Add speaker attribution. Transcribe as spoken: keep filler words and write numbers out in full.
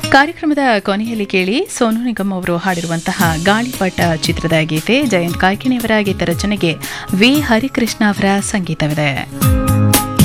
Speaker 1: ಕಾರ್ಯಕ್ರಮದ ಕೊನೆಯಲ್ಲಿ ಕೇಳಿ ಸೋನು ನಿಗಮ್ ಅವರು ಹಾಡಿರುವಂತಹ ಗಾಳಿಪಟ ಚಿತ್ರದ ಗೀತೆ. ಜಯಂತ್ ಕಾಯ್ಕಿಣಿಯವರ ಗೀತ ರಚನೆಗೆ ವಿ ಹರಿಕೃಷ್ಣ ಅವರ ಸಂಗೀತವಿದೆ.